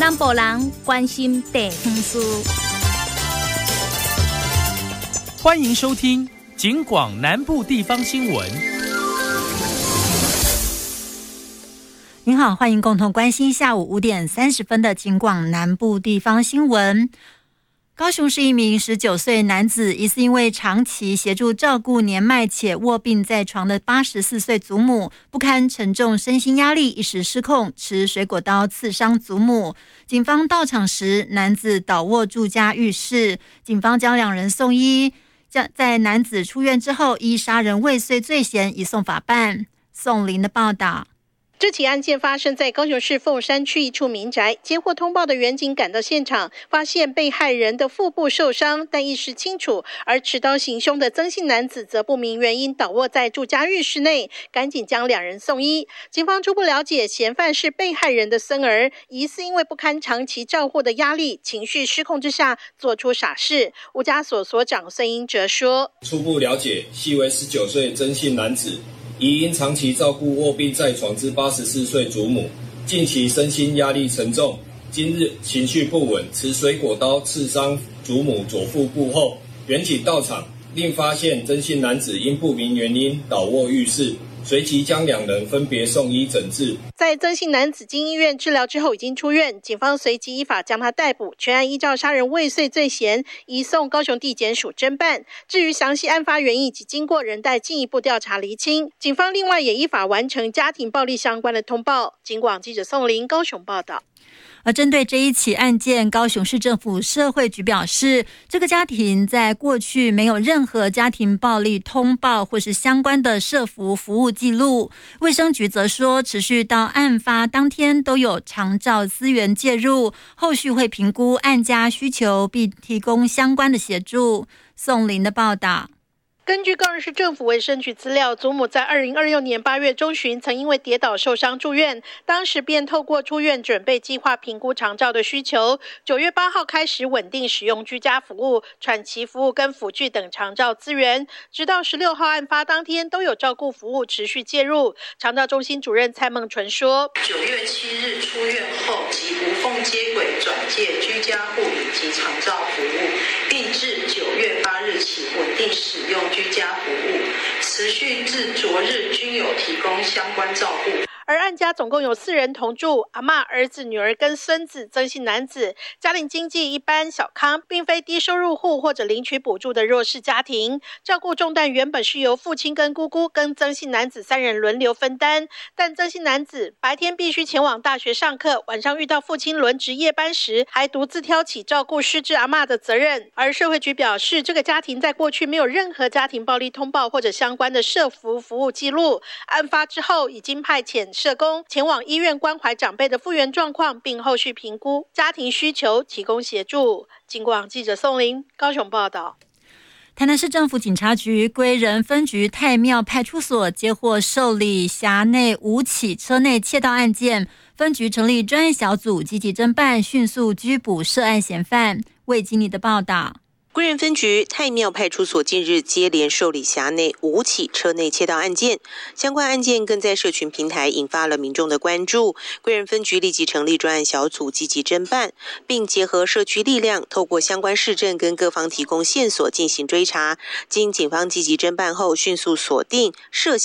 南部人关心地方事。 欢迎收听警广南部地方新闻。 您好，欢迎共同关心下午5点30分的警广南部地方新闻。高雄市一名19岁男子疑似因为长期协助照顾年迈且卧病在床的84岁祖母，不堪沉重身心压力，一时失控，持水果刀刺伤祖母。警方到场时，男子倒卧住家浴室，警方将2人送医。在男子出院之后，依杀人未遂罪嫌移送法办。宋林的报道。 这起案件发生在高雄市凤山区一处民宅，接获通报的员警赶到现场，发现被害人的腹部受伤，但意识清楚，而持刀行凶的曾姓男子则不明原因倒卧在住家浴室内，赶紧将2人送医。警方初步了解，嫌犯是被害人的孙儿，疑似因为不堪长期照护的压力，情绪失控之下做出傻事。吴家所所长孙英哲说： 初步了解，系为19岁曾姓男子，疑因长期照顾卧病在床之84岁祖母，近期身心压力沉重，今日情绪不稳，持水果刀刺伤祖母左腹部后，员警到场，另发现曾姓男子因不明原因倒卧浴室，随即将2人分别送医诊治。 在曾姓男子经医院治疗之后已经出院，警方随即依法将他逮捕，全案依照杀人未遂罪嫌移送高雄地检署侦办。至于详细案发原因及经过，仍待进一步调查厘清。警方另外也依法完成家庭暴力相关的通报。警广记者宋林高雄报道。 而针对这一起案件，高雄市政府社会局表示，这个家庭在过去没有任何家庭暴力通报或是相关的社福服务记录。卫生局则说，持续到案发当天都有长照资源介入，后续会评估案家需求，并提供相关的协助。宋林的报道。 根据高雄市政府卫生局资料，祖母在2026年8月中旬曾因为跌倒受伤住院，当时便透过出院准备计划评估长照的需求。9月8号开始稳定使用居家服务、喘息服务跟辅具等长照资源，直到16号案发当天都有照顾服务持续介入。长照中心主任蔡梦纯说 ：9月7日出院后即无缝接轨转介居家护理及长照服务，并至9月8日起稳定使用居家服务，持续至昨日均有提供相关照顾。 而案家总共有4人同住，阿嬷、儿子、女儿跟孙子，曾姓男子家庭经济一般小康，并非低收入户或者领取补助的弱势家庭。照顾重担原本是由父亲跟姑姑跟曾姓男子3人轮流分担，但曾姓男子白天必须前往大学上课，晚上遇到父亲轮值夜班时，还独自挑起照顾失智阿嬷的责任。而社会局表示，这个家庭在过去没有任何家庭暴力通报或者相关的社福服务记录，案发之后已经派遣社工前往医院关怀长辈的复原状况，并后续评估家庭需求，提供协助。警广记者宋林高雄报道。 台南市政府警察局归仁分局太庙派出所接获受理辖内5起车内窃盗案件，分局成立专案小组积极侦办，迅速拘捕涉案嫌犯。魏经理的报道。 归仁分局太庙派出所近日接连受理辖内5起车内窃盗案件，相关案件更在社群平台引发了民众的关注。归仁分局立即成立专案小组积极侦办，并结合社区力量，透过相关市政跟各方提供线索进行追查。经警方积极侦办后，迅速锁定涉